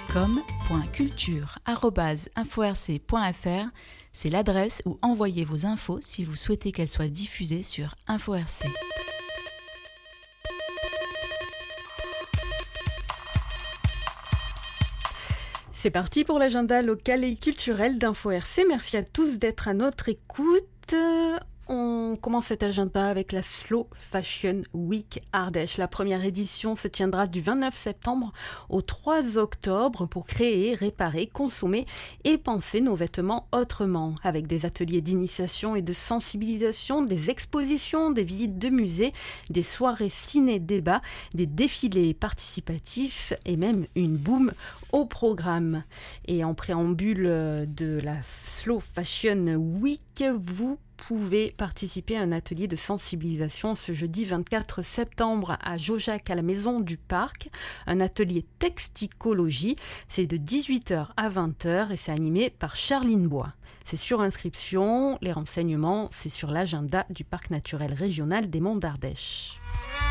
com.culture@inforc.fr, c'est l'adresse où envoyer vos infos si vous souhaitez qu'elles soient diffusées sur InfoRC. C'est parti pour l'agenda local et culturel d'InfoRC. Merci à tous d'être à notre écoute. On commence cet agenda avec la Slow Fashion Week Ardèche. La première édition se tiendra du 29 septembre au 3 octobre pour créer, réparer, consommer et penser nos vêtements autrement. Avec des ateliers d'initiation et de sensibilisation, des expositions, des visites de musées, des soirées ciné-débats, des défilés participatifs et même une boum au programme. Et en préambule de la Slow Fashion Week, vous pouvez participer à un atelier de sensibilisation ce jeudi 24 septembre à Jaujac, à la Maison du Parc. Un atelier texticologie. C'est de 18h à 20h et c'est animé par Charline Bois. C'est sur inscription. Les renseignements, c'est sur l'agenda du Parc naturel régional des Monts d'Ardèche.